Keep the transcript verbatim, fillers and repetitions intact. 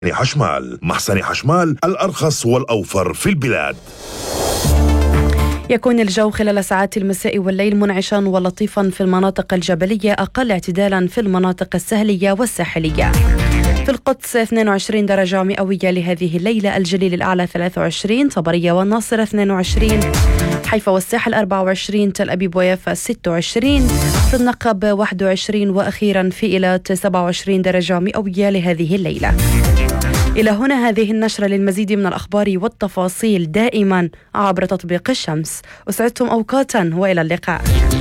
حشمال. محسن حشمال، الأرخص والأوفر في البلاد. يكون الجو خلال ساعات المساء والليل منعشا ولطيفا في المناطق الجبلية، أقل اعتدالا في المناطق الساحلية والساحلية. في القدس اثنين وعشرين درجة مئوية لهذه الليلة، الجليل الأعلى ثلاثة وعشرين، طبرية والناصرة اثنين وعشرين، حيفا والساحل أربعة وعشرين، تل أبيب ويافا ستة وعشرين، في النقب واحد وعشرين، وأخيرا في إيلات سبعة وعشرين درجة مئوية لهذه الليلة. إلى هنا هذه النشرة. للمزيد من الأخبار والتفاصيل دائما عبر تطبيق الشمس. أسعدتم أوقاتا وإلى اللقاء.